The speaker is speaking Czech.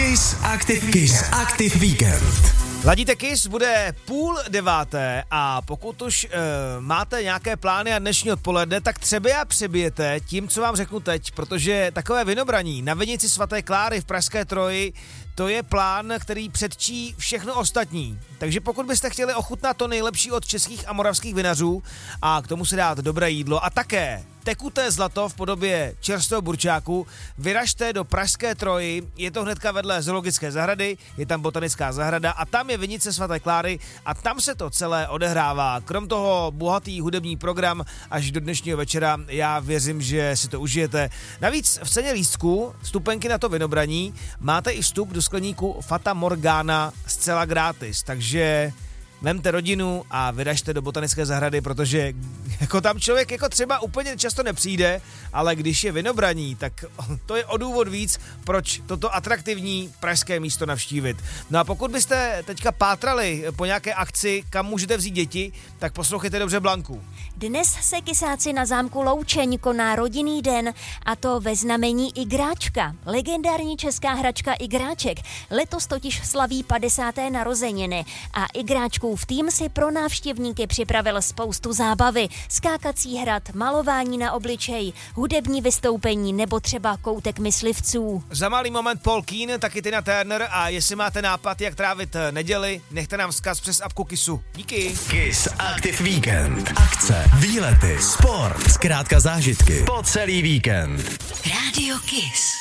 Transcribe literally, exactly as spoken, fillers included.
Kiss Active Kiss Active Weekend. Ladíte Kiss, bude půl deváté a pokud už e, máte nějaké plány a dnešní odpoledne, tak třeba já přebijete tím, co vám řeknu teď, protože takové vinobraní na vinici svaté Kláry v Pražské Troji, to je plán, který předčí všechno ostatní. Takže pokud byste chtěli ochutnat to nejlepší od českých a moravských vinařů a k tomu si dát dobré jídlo a také tekuté zlato v podobě čerstvého burčáku, vyražte do Pražské Troji, je to hnedka vedle zoologické zahrady, je tam botanická zahrada a tam je vinice svaté Kláry a tam se to celé odehrává. Krom toho bohatý hudební program až do dnešního večera, já věřím, že si to užijete. Navíc v ceně lístku, vstupenky na to vinobraní, máte i vstup do skleníku Fata Morgana zcela gratis, takže vemte rodinu a vyražte do botanické zahrady, protože jako tam člověk jako třeba úplně často nepřijde, ale když je vinobraní, tak to je o důvod víc, proč toto atraktivní pražské místo navštívit. No a pokud byste teďka pátrali po nějaké akci, kam můžete vzít děti, tak poslouchejte dobře Blanku. Dnes se kysáci na zámku Loučeň koná rodinný den, a to ve znamení Igráčka. Legendární česká hračka Igráček letos totiž slaví padesáté narozeniny a Igráčkův tým si pro návštěvníky připravil spoustu zábavy, skákací hrad, malování na obličej, hudební vystoupení nebo třeba koutek myslivců. Za malý moment Paul Keane, taky Tina Turner a jestli máte nápad, jak trávit neděli, nechte nám vzkaz přes apku Kissu. Díky. Kiss Active Weekend. Akce, výlety, sport, zkrátka zážitky po celý víkend. Rádio Kiss.